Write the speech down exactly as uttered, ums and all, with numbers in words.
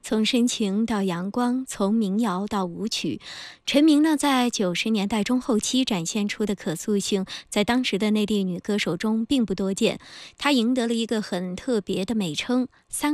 从深情到阳光，从民谣到舞曲，陈明呢在九十年代中后期展现出的可塑性，在当时的内地女歌手中并不多见。她赢得了一个很特别的美称——三